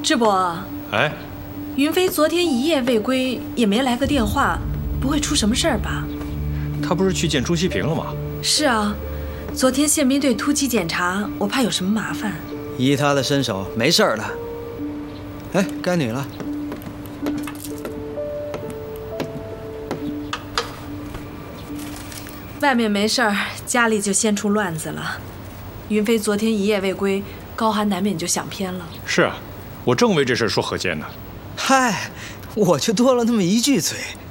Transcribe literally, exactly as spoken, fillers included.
智伯， 哎， 云飞昨天一夜未归，也没来个电话，不会出什么事儿吧？ 他不是去见朱锡平了吗？ 是啊，昨天宪兵队突击检查，我怕有什么麻烦。 依他的身手，没事儿的。哎，该你了。 外面没事儿，家里就先出乱子了。云飞昨天一夜未归，高寒难免就想偏了。 是啊，我正为这事说何坚呢。 嗨，我就多了那么一句嘴，